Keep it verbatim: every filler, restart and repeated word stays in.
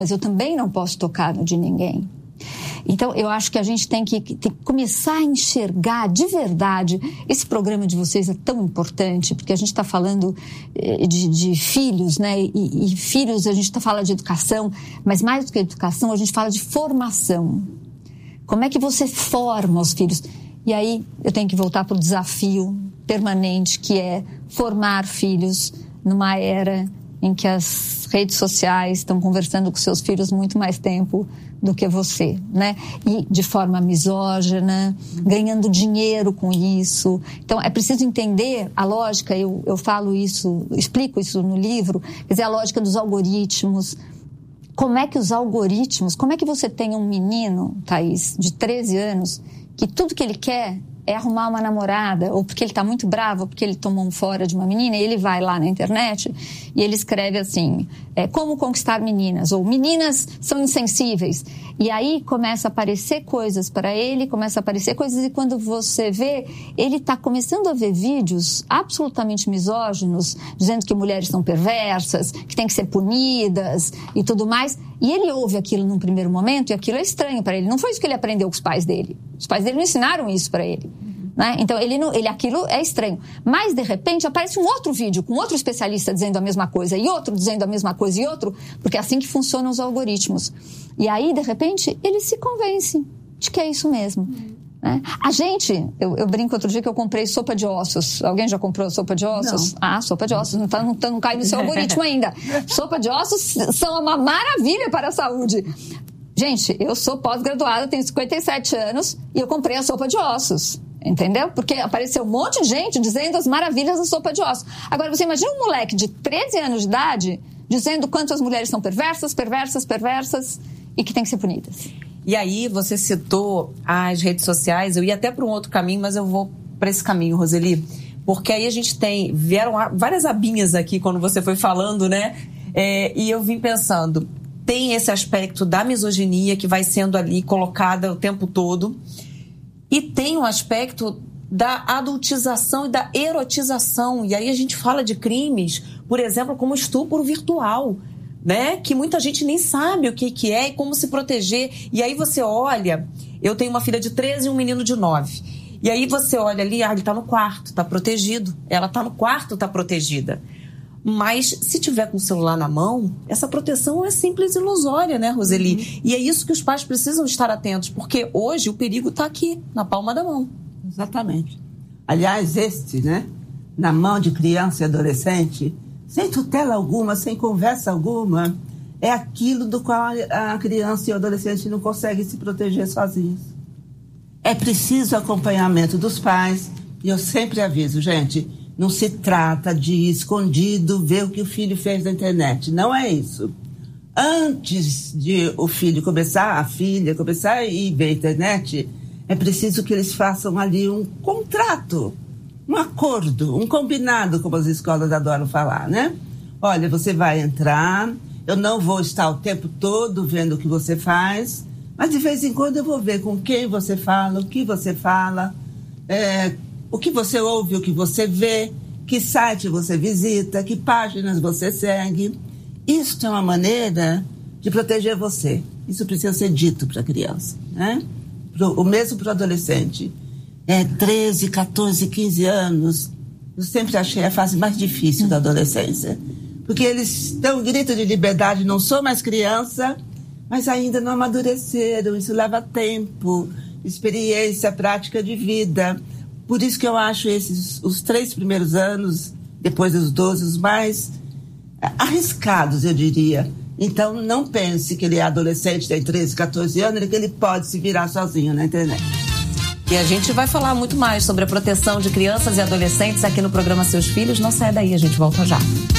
mas eu também não posso tocar no de ninguém. Então, eu acho que a gente tem que, tem que começar a enxergar de verdade. Esse programa de vocês é tão importante, porque a gente está falando de, de filhos, né? E, e filhos, a gente tá, fala de educação, mas mais do que educação, a gente fala de formação. Como é que você forma os filhos? E aí, eu tenho que voltar para o desafio permanente, que é formar filhos numa era em que as redes sociais estão conversando com seus filhos muito mais tempo do que você, né? E de forma misógina, ganhando dinheiro com isso. Então, é preciso entender a lógica, eu, eu falo isso, explico isso no livro, quer dizer, a lógica dos algoritmos. Como é que os algoritmos, como é que você tem um menino, Thaís, de treze anos, que tudo que ele quer é arrumar uma namorada, ou porque ele está muito bravo, ou porque ele tomou um fora de uma menina, e ele vai lá na internet e ele escreve assim, é, como conquistar meninas, ou meninas são insensíveis. E aí começa a aparecer coisas para ele, começa a aparecer coisas, e quando você vê, ele está começando a ver vídeos absolutamente misóginos, dizendo que mulheres são perversas, que têm que ser punidas e tudo mais. E ele ouve aquilo num primeiro momento e aquilo é estranho para ele. Não foi isso que ele aprendeu com os pais dele. Os pais dele não ensinaram isso para ele. Uhum. Né? Então, ele não, ele, aquilo é estranho. Mas, de repente, aparece um outro vídeo com outro especialista dizendo a mesma coisa e outro dizendo a mesma coisa e outro, porque é assim que funcionam os algoritmos. E aí, de repente, ele se convence de que é isso mesmo. Uhum. Né? A gente, eu, eu brinco outro dia que eu comprei sopa de ossos. Alguém já comprou sopa de ossos? Não. Ah, sopa de ossos, não, tá, não, não cai no seu algoritmo ainda. Sopa de ossos são uma maravilha para a saúde. Gente, eu sou pós-graduada, tenho cinquenta e sete anos e eu comprei a sopa de ossos. Entendeu? Porque apareceu um monte de gente dizendo as maravilhas da sopa de ossos. Agora, você imagina um moleque de treze anos de idade dizendo quanto as mulheres são perversas, perversas, perversas e que tem que ser punidas. E aí, você citou as redes sociais, eu ia até para um outro caminho, mas eu vou para esse caminho, Roseli, porque aí a gente tem, vieram várias abinhas aqui quando você foi falando, né? É, e eu vim pensando, tem esse aspecto da misoginia que vai sendo ali colocada o tempo todo, e tem um aspecto da adultização e da erotização, e aí a gente fala de crimes, por exemplo, como estupro virtual, né? Que muita gente nem sabe o que, que é e como se proteger. E aí você olha, eu tenho uma filha de treze e um menino de nove. E aí você olha ali, ah, ele tá no quarto, tá protegido. Ela tá no quarto, tá protegida. Mas se tiver com o celular na mão, essa proteção é simples e ilusória, né, Roseli? Uhum. E é isso que os pais precisam estar atentos, porque hoje o perigo tá aqui, na palma da mão. Exatamente. Aliás, este, né, na mão de criança e adolescente, sem tutela alguma, sem conversa alguma, é aquilo do qual a criança e o adolescente não conseguem se proteger sozinhos. É preciso acompanhamento dos pais, e eu sempre aviso, gente, não se trata de ir escondido ver o que o filho fez na internet, não é isso. Antes de o filho começar, a filha começar a ir ver a internet, é preciso que eles façam ali um contrato, um acordo, um combinado, como as escolas adoram falar, né? Olha, você vai entrar, eu não vou estar o tempo todo vendo o que você faz, mas de vez em quando eu vou ver com quem você fala, o que você fala, é, o que você ouve, o que você vê, que site você visita, que páginas você segue. Isso é uma maneira de proteger você. Isso precisa ser dito para a criança, né? Pro, o mesmo para o adolescente. É, treze, catorze, quinze anos, eu sempre achei a fase mais difícil da adolescência. Porque eles têm um grito de liberdade, não sou mais criança, mas ainda não amadureceram, isso leva tempo, experiência, prática de vida. Por isso que eu acho esses, os três primeiros anos, depois dos doze, os mais arriscados, eu diria. Então, não pense que ele é adolescente, tem treze, catorze anos, que ele pode se virar sozinho na internet. E a gente vai falar muito mais sobre a proteção de crianças e adolescentes aqui no programa Seus Filhos. Não sai daí, a gente volta já.